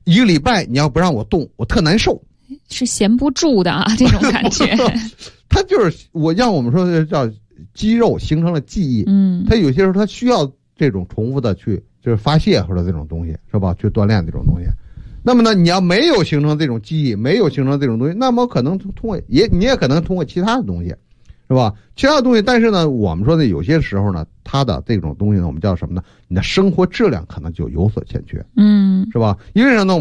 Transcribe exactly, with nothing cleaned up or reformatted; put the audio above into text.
一个礼拜你要不让我动，我特难受， 是闲不住的啊，这种感觉。 他就是我让我们说的叫肌肉形成了记忆， 嗯， 他有些时候他需要这种重复的去就是发泄或者这种东西是吧？去锻炼这种东西。那么呢，你要没有形成这种记忆，没有形成这种东西，那么可能通过也你也可能通过其他的东西，是吧？其他的东西，但是呢，我们说的有些时候呢，它的这种东西呢，我们叫什么呢？你的生活质量可能就有所欠缺， 嗯， 是吧？因为什么呢？